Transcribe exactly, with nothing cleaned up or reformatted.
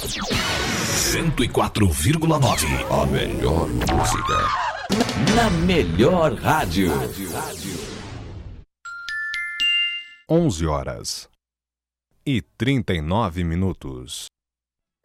cento e quatro vírgula nove. A melhor música. Na melhor rádio. onze horas e trinta e nove minutos.